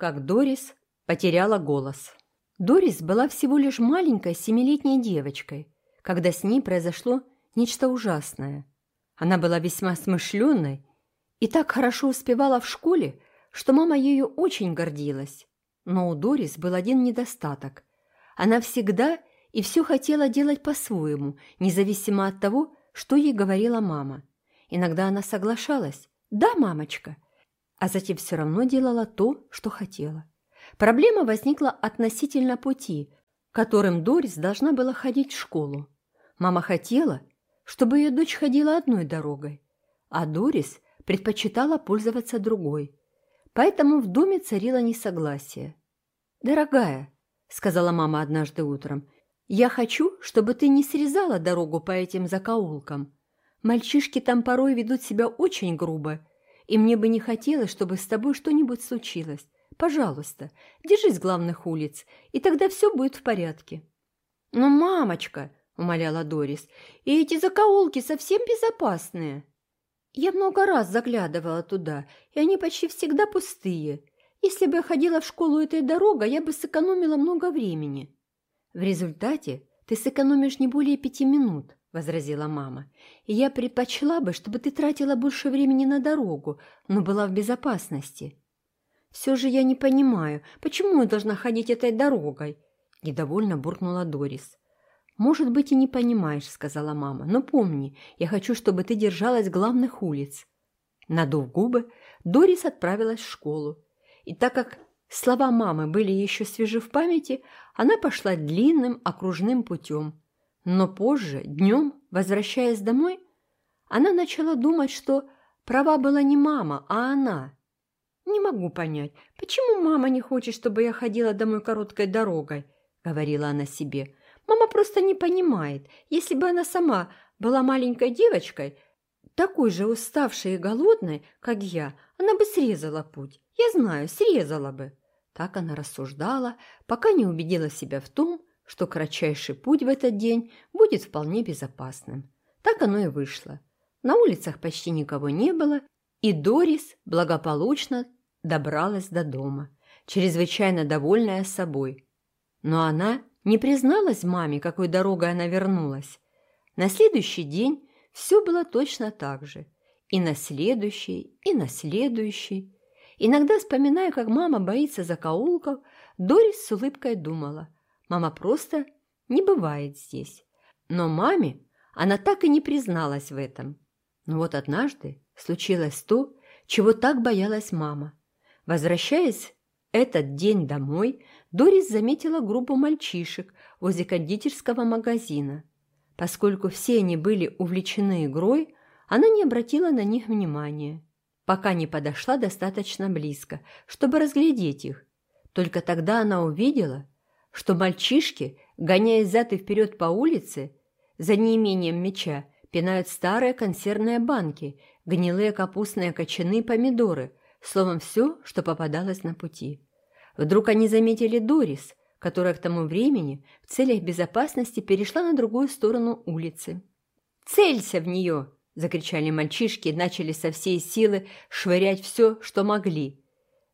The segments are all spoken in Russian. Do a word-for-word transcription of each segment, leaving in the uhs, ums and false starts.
Как Дорис потеряла голос. Дорис была всего лишь маленькой семилетней девочкой, когда с ней произошло нечто ужасное. Она была весьма смышленной и так хорошо успевала в школе, что мама ею очень гордилась. Но у Дорис был один недостаток. Она всегда и все хотела делать по-своему, независимо от того, что ей говорила мама. Иногда она соглашалась: «Да, мамочка», а затем все равно делала то, что хотела. Проблема возникла относительно пути, которым Дорис должна была ходить в школу. Мама хотела, чтобы ее дочь ходила одной дорогой, а Дорис предпочитала пользоваться другой. Поэтому в доме царило несогласие. «Дорогая», — сказала мама однажды утром, — «я хочу, чтобы ты не срезала дорогу по этим закоулкам. Мальчишки там порой ведут себя очень грубо, и мне бы не хотелось, чтобы с тобой что-нибудь случилось. Пожалуйста, держись главных улиц, и тогда все будет в порядке». «Но, мамочка», — умоляла Дорис, — «и эти закоулки совсем безопасные». «Я много раз заглядывала туда, и они почти всегда пустые. Если бы я ходила в школу этой дорогой, я бы сэкономила много времени». «В результате ты сэкономишь не более пяти минут», — возразила мама. «И я предпочла бы, чтобы ты тратила больше времени на дорогу, но была в безопасности». «Все же я не понимаю, почему я должна ходить этой дорогой?» – недовольно буркнула Дорис. «Может быть, и не понимаешь», – сказала мама, – «но помни, я хочу, чтобы ты держалась главных улиц». Надув губы, Дорис отправилась в школу. И так как слова мамы были еще свежи в памяти, она пошла длинным окружным путем. Но позже, днем, возвращаясь домой, она начала думать, что права была не мама, а она. «Не могу понять, почему мама не хочет, чтобы я ходила домой короткой дорогой?» – говорила она себе. «Мама просто не понимает. Если бы она сама была маленькой девочкой, такой же уставшей и голодной, как я, она бы срезала путь. Я знаю, срезала бы». Так она рассуждала, пока не убедила себя в том, что кратчайший путь в этот день будет вполне безопасным. Так оно и вышло. На улицах почти никого не было, и Дорис благополучно добралась до дома, чрезвычайно довольная собой. Но она не призналась маме, какой дорогой она вернулась. На следующий день все было точно так же. И на следующий, и на следующий. Иногда, вспоминая, как мама боится закоулков, Дорис с улыбкой думала: мама просто не бывает здесь. Но маме она так и не призналась в этом. Но вот однажды случилось то, чего так боялась мама. Возвращаясь этот день домой, Дорис заметила группу мальчишек возле кондитерского магазина. Поскольку все они были увлечены игрой, она не обратила на них внимания, пока не подошла достаточно близко, чтобы разглядеть их. Только тогда она увидела, что мальчишки, гоняясь взад и вперед по улице, за неимением мяча, пинают старые консервные банки, гнилые капустные кочаны и помидоры, словом, все, что попадалось на пути. Вдруг они заметили Дорис, которая к тому времени в целях безопасности перешла на другую сторону улицы. «Целься в нее!» – закричали мальчишки и начали со всей силы швырять все, что могли.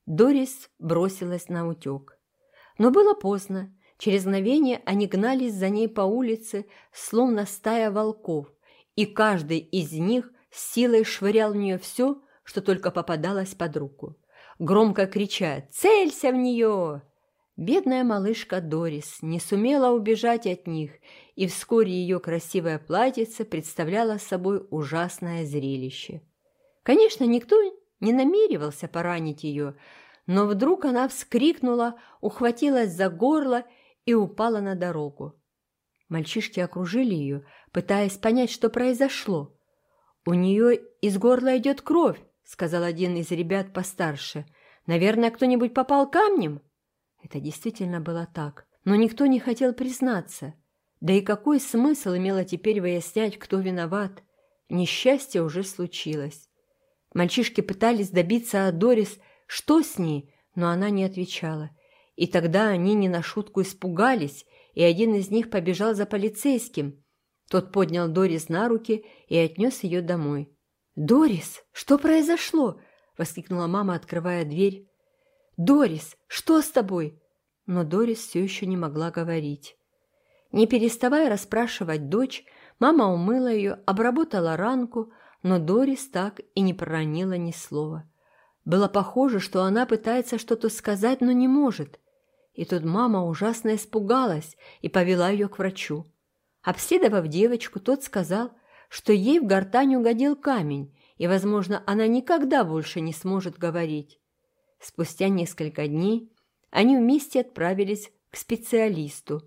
Дорис бросилась наутек. Но было поздно. Через мгновение они гнались за ней по улице, словно стая волков, и каждый из них с силой швырял в нее все, что только попадалось под руку, громко крича: «Целься в нее!». Бедная малышка Дорис не сумела убежать от них, и вскоре ее красивое платьице представляло собой ужасное зрелище. Конечно, никто не намеревался поранить ее, но вдруг она вскрикнула, ухватилась за горло и упала на дорогу. Мальчишки окружили ее, пытаясь понять, что произошло. «У нее из горла идет кровь», — сказал один из ребят постарше. «Наверное, кто-нибудь попал камнем?» Это действительно было так, но никто не хотел признаться. Да и какой смысл имело теперь выяснять, кто виноват? Несчастье уже случилось. Мальчишки пытались добиться от Дорис, что с ней, но она не отвечала. И тогда они не на шутку испугались, и один из них побежал за полицейским. Тот поднял Дорис на руки и отнес ее домой. «Дорис, что произошло?» – воскликнула мама, открывая дверь. «Дорис, что с тобой?» Но Дорис все еще не могла говорить. Не переставая расспрашивать дочь, мама умыла ее, обработала ранку, но Дорис так и не проронила ни слова. Было похоже, что она пытается что-то сказать, но не может. И тут мама ужасно испугалась и повела ее к врачу. Обследовав девочку, тот сказал, что ей в гортань угодил камень, и, возможно, она никогда больше не сможет говорить. Спустя несколько дней они вместе отправились к специалисту,